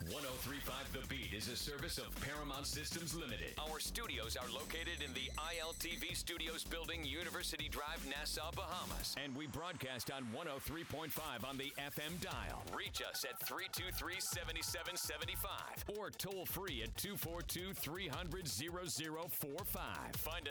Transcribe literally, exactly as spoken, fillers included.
one oh three point five The Beat is a service of Paramount Systems Limited. Our studios are located in the I L T V Studios building, University Drive, Nassau, Bahamas. And we broadcast on one oh three point five on the F M dial. Reach us at three two three, seven seven seven five or toll free at two four two, three hundred, zero zero four five. Find